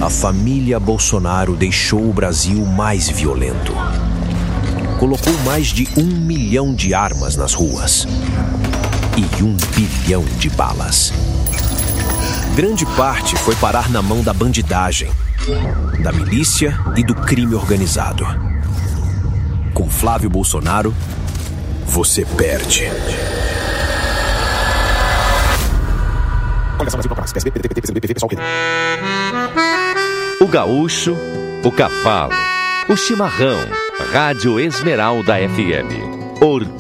a família Bolsonaro deixou o Brasil mais violento. Colocou mais de 1 milhão de armas nas ruas e 1 bilhão de balas. Grande parte foi parar na mão da bandidagem, da milícia e do crime organizado. Com Flávio Bolsonaro, você perde. O gaúcho, o cavalo, o chimarrão, Rádio Esmeralda FM.